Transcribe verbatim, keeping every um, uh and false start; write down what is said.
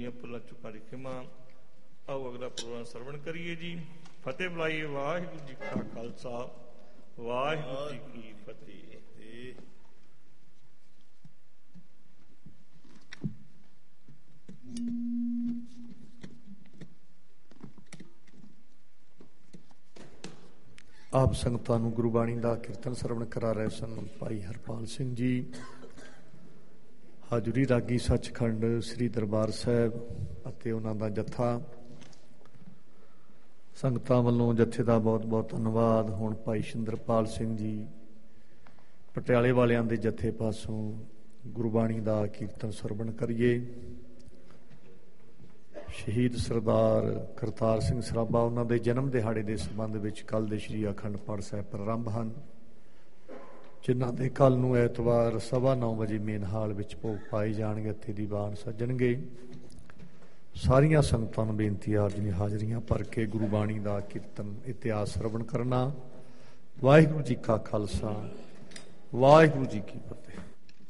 ਹੋਈਆਂ ਭੁੱਲਾਂ ਚੁੱਕਾਂ ਦੀ ਖਿਮਾ। ਆਓ ਅਗਲਾ ਪ੍ਰੋਗਰਾਮ ਸਰਵਣ ਕਰੀਏ ਜੀ। ਫਤਿਹ ਬੁਲਾਈਏ। ਵਾਹਿਗੁਰੂ ਜੀ ਕਾ ਖਾਲਸਾ, ਵਾਹਿਗੁਰੂ ਜੀ ਕੀ ਫਤਿਹ। ਆਪ ਸੰਗਤਾਂ ਨੂੰ ਗੁਰਬਾਣੀ ਦਾ ਕੀਰਤਨ ਸਰਵਣ ਕਰਾ ਰਹੇ ਸਨ ਭਾਈ ਹਰਪਾਲ ਸਿੰਘ ਜੀ, ਹਾਜ਼ਰੀ ਰਾਗੀ ਸੱਚਖੰਡ ਸ੍ਰੀ ਦਰਬਾਰ ਸਾਹਿਬ ਅਤੇ ਉਹਨਾਂ ਦਾ ਜੱਥਾ। ਸੰਗਤਾਂ ਵੱਲੋਂ ਜੱਥੇ ਦਾ ਬਹੁਤ ਬਹੁਤ ਧੰਨਵਾਦ। ਹੁਣ ਭਾਈ ਸ਼ਿੰਦਰਪਾਲ ਸਿੰਘ ਜੀ ਪਟਿਆਲੇ ਵਾਲਿਆਂ ਦੇ ਜੱਥੇ ਪਾਸੋਂ ਗੁਰਬਾਣੀ ਦਾ ਕੀਰਤਨ ਸਰਵਣ ਕਰੀਏ। ਸ਼ਹੀਦ ਸਰਦਾਰ ਕਰਤਾਰ ਸਿੰਘ ਸਰਾਭਾ, ਉਹਨਾਂ ਦੇ ਜਨਮ ਦਿਹਾੜੇ ਦੇ ਸੰਬੰਧ ਵਿੱਚ ਕੱਲ੍ਹ ਦੇ ਸ਼੍ਰੀ ਅਖੰਡ ਪਾਠ ਸਾਹਿਬ ਪ੍ਰਾਰੰਭ ਹਨ, ਜਿਨ੍ਹਾਂ ਦੇ ਕੱਲ੍ਹ ਨੂੰ ਐਤਵਾਰ ਸਵਾ ਨੌ ਵਜੇ ਮੇਨ ਹਾਲ ਵਿੱਚ ਭੋਗ ਪਾਏ ਜਾਣਗੇ ਅਤੇ ਦੀਵਾਨ ਸੱਜਣਗੇ। ਸਾਰੀਆਂ ਸੰਗਤਾਂ ਨੂੰ ਬੇਨਤੀ ਆ ਆਪਣੀ ਹਾਜ਼ਰੀਆਂ ਭਰ ਕੇ ਗੁਰਬਾਣੀ ਦਾ ਕੀਰਤਨ ਇਤਿਹਾਸ ਸਰਵਣ ਕਰਨਾ। ਵਾਹਿਗੁਰੂ ਜੀ ਕਾ ਖਾਲਸਾ, ਵਾਹਿਗੁਰੂ ਜੀ ਕੀ ਫਤਿਹ।